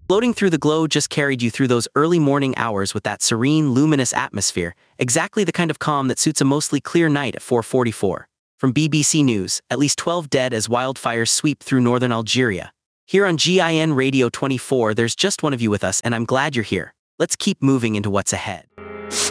Floating through the glow just carried you through those early morning hours with that serene, luminous atmosphere, exactly the kind of calm that suits a mostly clear night at 4:44. From BBC News, at least 12 dead as wildfires sweep through northern Algeria. Here on GIN Radio 24, there's just one of you with us, and I'm glad you're here. Let's keep moving into what's ahead.